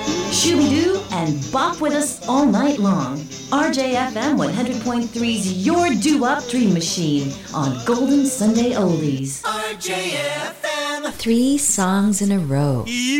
Shooby-doo and bop with us all night long. RJFM 100.3's Your Doo-Wop Dream Machine on Golden Sunday Oldies. RJFM. 3 songs in a row.